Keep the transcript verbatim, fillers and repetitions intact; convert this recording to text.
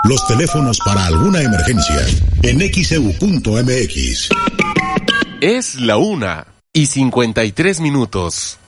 Los teléfonos para alguna emergencia en X E U punto M X. Es la una y cincuenta y tres minutos.